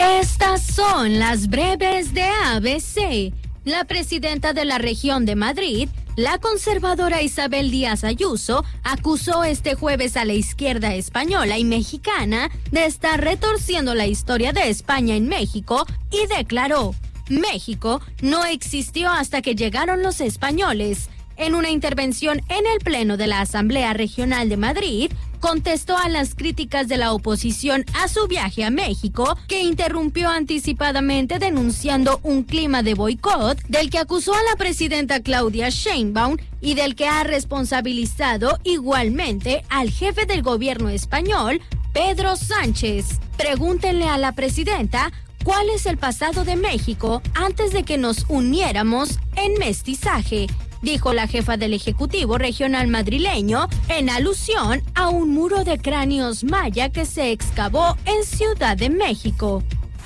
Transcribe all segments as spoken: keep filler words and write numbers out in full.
Estas son las breves de A B C. La presidenta de la región de Madrid, la conservadora Isabel Díaz Ayuso, acusó este jueves a la izquierda española y mexicana de estar retorciendo la historia de España en México y declaró: México no existió hasta que llegaron los españoles. En una intervención en el Pleno de la Asamblea Regional de Madrid, contestó a las críticas de la oposición a su viaje a México, que interrumpió anticipadamente denunciando un clima de boicot del que acusó a la presidenta Claudia Sheinbaum y del que ha responsabilizado igualmente al jefe del gobierno español, Pedro Sánchez. Pregúntenle a la presidenta cuál es el pasado de México antes de que nos uniéramos en mestizaje, dijo la jefa del Ejecutivo Regional madrileño en alusión a un muro de cráneos maya que se excavó en Ciudad de México.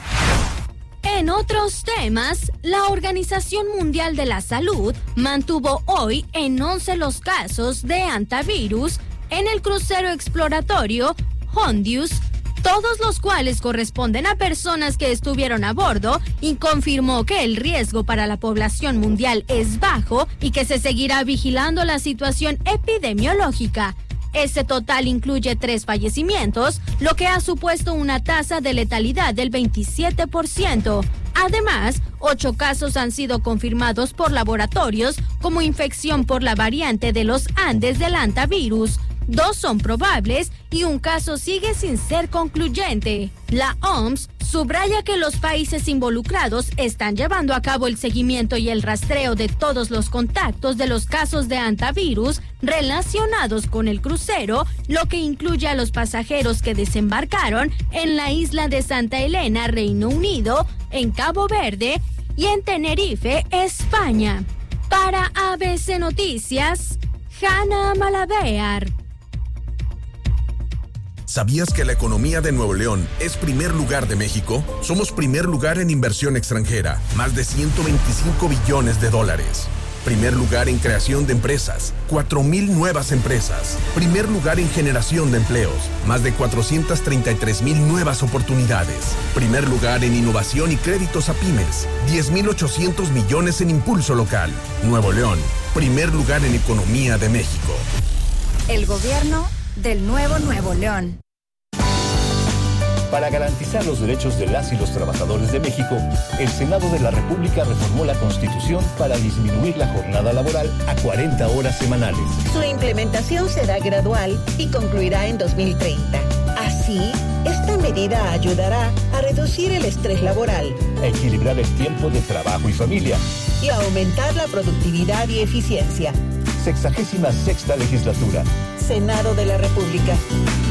En otros temas, la Organización Mundial de la Salud mantuvo hoy en once los casos de hantavirus en el crucero exploratorio Hondius, todos los cuales corresponden a personas que estuvieron a bordo, y confirmó que el riesgo para la población mundial es bajo y que se seguirá vigilando la situación epidemiológica. Ese total incluye tres fallecimientos, lo que ha supuesto una tasa de letalidad del veintisiete por ciento. Además, ocho casos han sido confirmados por laboratorios como infección por la variante de los Andes del hantavirus. Dos son probables y un caso sigue sin ser concluyente. La O M S subraya que los países involucrados están llevando a cabo el seguimiento y el rastreo de todos los contactos de los casos de hantavirus relacionados con el crucero, lo que incluye a los pasajeros que desembarcaron en la isla de Santa Elena, Reino Unido, en Cabo Verde y en Tenerife, España. Para A B C Noticias, Hanna Malavear. ¿Sabías que la economía de Nuevo León es primer lugar de México? Somos primer lugar en inversión extranjera, más de ciento veinticinco billones de dólares. Primer lugar en creación de empresas, cuatro mil nuevas empresas. Primer lugar en generación de empleos, más de cuatrocientas treinta y tres mil nuevas oportunidades. Primer lugar en innovación y créditos a pymes, diez mil ochocientos millones en impulso local. Nuevo León, primer lugar en economía de México. El gobierno del nuevo Nuevo León. Para garantizar los derechos de las y los trabajadores de México, el Senado de la República reformó la Constitución para disminuir la jornada laboral a cuarenta horas semanales. Su implementación será gradual y concluirá en dos mil treinta. Así, esta medida ayudará a reducir el estrés laboral, a equilibrar el tiempo de trabajo y familia y a aumentar la productividad y eficiencia. Sexagésima sexta legislatura. Senado de la República.